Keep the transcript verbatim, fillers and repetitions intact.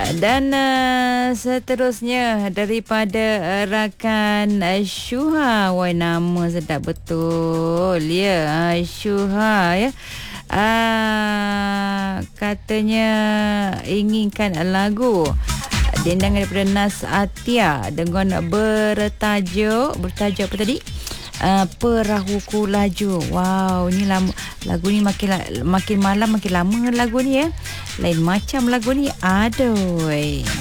Dan uh, seterusnya daripada uh, rakan uh, Syuha. Wah, nama sedap betul ya. Uh, Syuha ya. Uh, katanya inginkan lagu dendangan daripada Nas Atia dengan bertajuk bertajuk apa tadi? Uh, Perahuku Laju. Wow, ni lama, lagu ni makin makin malam makin lama lagu ni ya. Lain macam lagu ni. Aduh.